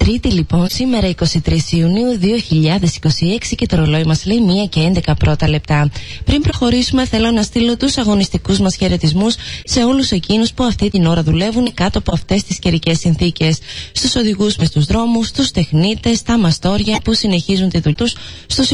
Τρίτη λοιπόν, σήμερα 23 Ιουνίου 2026 και το ρολόι μας λέει 1 και 11 πρώτα λεπτά. Πριν προχωρήσουμε, θέλω να στείλω τους αγωνιστικούς μας χαιρετισμούς σε όλους εκείνους που αυτή την ώρα δουλεύουν κάτω από αυτές τις καιρικές συνθήκες. Στους οδηγούς μες στους δρόμους, στους τεχνίτες, στα μαστόρια που συνεχίζουν τη δουλειά τους, στους